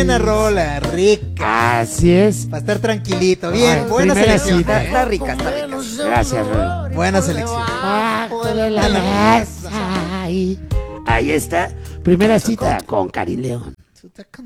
Buena rola, rica. Así es. Para estar tranquilito. Bien, Ay, buena primera selección. cita. Está rica, está rica. Gracias, Rey. Buena selección. Ahí está. Primera cita con Cari León.